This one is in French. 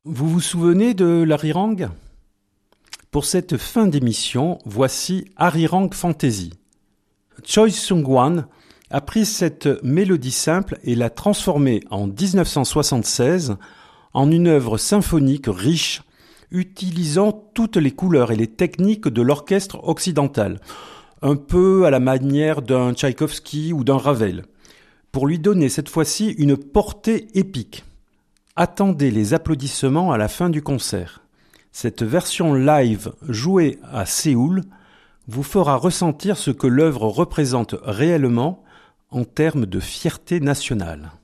Vous vous souvenez de l'Arirang ? Pour cette fin d'émission, voici Arirang Fantasy. Choi Sung-wan a pris cette mélodie simple et l'a transformée en 1976 en une œuvre symphonique riche, utilisant toutes les couleurs et les techniques de l'orchestre occidental, un peu à la manière d'un Tchaïkovski ou d'un Ravel, pour lui donner cette fois-ci une portée épique. Attendez les applaudissements à la fin du concert. Cette version live jouée à Séoul vous fera ressentir ce que l'œuvre représente réellement en termes de fierté nationale.